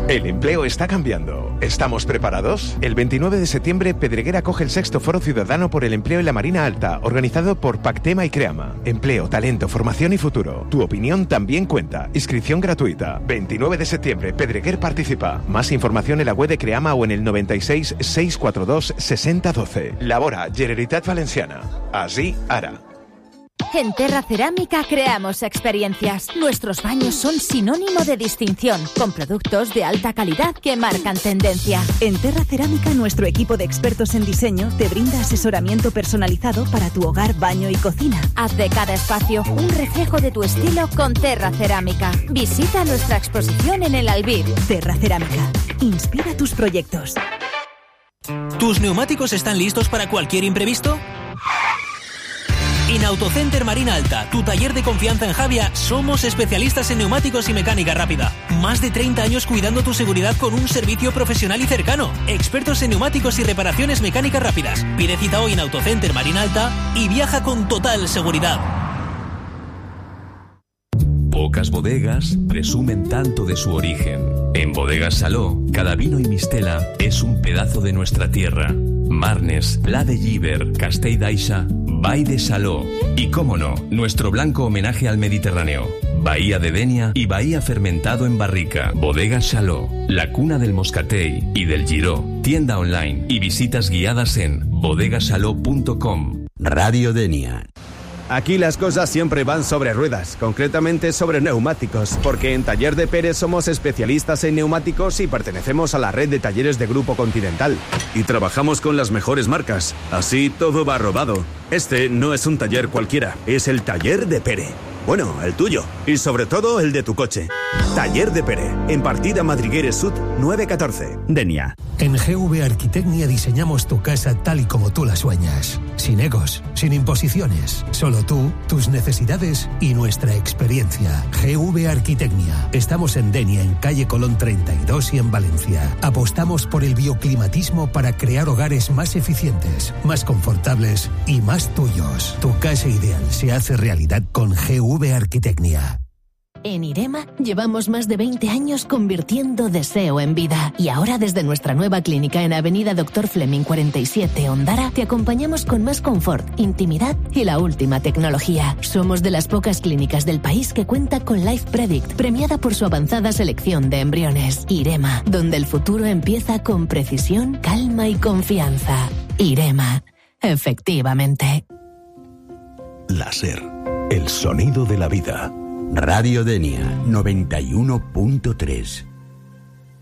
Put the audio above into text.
El empleo está cambiando. ¿Estamos preparados? El 29 de septiembre, Pedreguer acoge el 6º Foro Ciudadano por el Empleo en la Marina Alta, organizado por Pactema y Creama. Empleo, talento, formación y futuro. Tu opinión también cuenta. Inscripción gratuita. 29 de septiembre, Pedreguer participa. Más información en la web de Creama o en el 96 642 6012. Labora, Generalitat Valenciana. Así hará. En Terra Cerámica creamos experiencias. Nuestros baños son sinónimo de distinción, con productos de alta calidad que marcan tendencia. En Terra Cerámica, nuestro equipo de expertos en diseño te brinda asesoramiento personalizado para tu hogar, baño y cocina. Haz de cada espacio un reflejo de tu estilo con Terra Cerámica. Visita nuestra exposición en el Albir. Terra Cerámica. Inspira tus proyectos. ¿Tus neumáticos están listos para cualquier imprevisto? En Autocenter Marina Alta, tu taller de confianza en Javia, somos especialistas en neumáticos y mecánica rápida. Más de 30 años cuidando tu seguridad con un servicio profesional y cercano. Expertos en neumáticos y reparaciones mecánicas rápidas. Pide cita hoy en Autocenter Marina Alta y viaja con total seguridad. Pocas bodegas presumen tanto de su origen. En Bodegas Saló, cada vino y mistela es un pedazo de nuestra tierra. Marnes, Pla de Llíber, Castell d'Aixa, Vall de Saló y, cómo no, nuestro blanco homenaje al Mediterráneo. Bahía de Denia y Bahía Fermentado en barrica. Bodegas Saló, la cuna del moscatell y del giró. Tienda online y visitas guiadas en bodegasaló.com. Radio Denia. Aquí las cosas siempre van sobre ruedas, concretamente sobre neumáticos, porque en Taller de Pérez somos especialistas en neumáticos y pertenecemos a la red de talleres de Grupo Continental. Y trabajamos con las mejores marcas, así todo va rodado. Este no es un taller cualquiera, es el Taller de Pérez. Bueno, el tuyo. Y sobre todo el de tu coche. Taller de Pérez, en Partida Madrigueres Sud 914. Denia. En GV Arquitecnia diseñamos tu casa tal y como tú la sueñas. Sin egos, sin imposiciones. Solo tú, tus necesidades y nuestra experiencia. GV Arquitecnia. Estamos en Denia, en calle Colón 32 y en Valencia. Apostamos por el bioclimatismo para crear hogares más eficientes, más confortables y más tuyos. Tu casa ideal se hace realidad con GV Arquitecnia. En Irema llevamos más de 20 años convirtiendo deseo en vida. Y ahora desde nuestra nueva clínica en Avenida Dr. Fleming 47, Ondara, te acompañamos con más confort, intimidad y la última tecnología. Somos de las pocas clínicas del país que cuenta con Life Predict, premiada por su avanzada selección de embriones. Irema, donde el futuro empieza con precisión, calma y confianza. Irema, efectivamente. Láser, el sonido de la vida. Radio Denia 91.3.